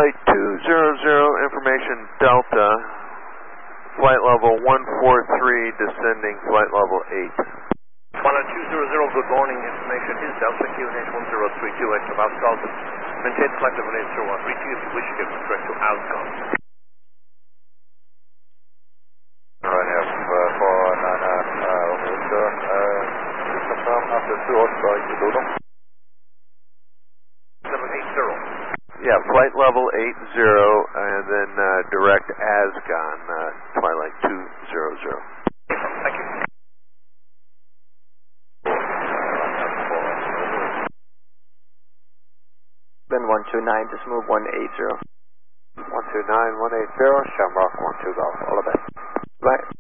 Twilight 200, information Delta, flight level 143, descending flight level 8. Twilight 200, good morning, information is Delta QNH 1032, extra Pascal. Maintain flight level 80132 if you wish to get direct to Alcon. Right, have 499 Victor, confirm after 2 strike to Dodo. 780. Yeah, flight level 80, and then direct Ascon, Twilight 200. Thank you. Ben 129, just move 180. 129, 180, Shamrock 12 Golf, all the best. Right.